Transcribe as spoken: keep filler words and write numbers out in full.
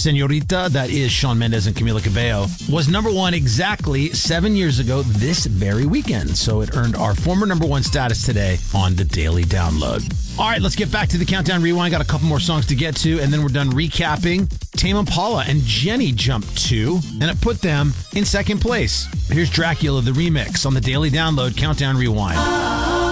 Senorita, that is Shawn Mendes and Camila Cabello, was number one exactly seven years ago this very weekend. So it earned our former number one status today on the Daily Download. All right, let's get back to the Countdown Rewind. Got a couple more songs to get to, and then we're done recapping. Tame Impala and Jenny jumped two, and it put them in second place. Here's Dracula, the remix on the Daily Download Countdown Rewind.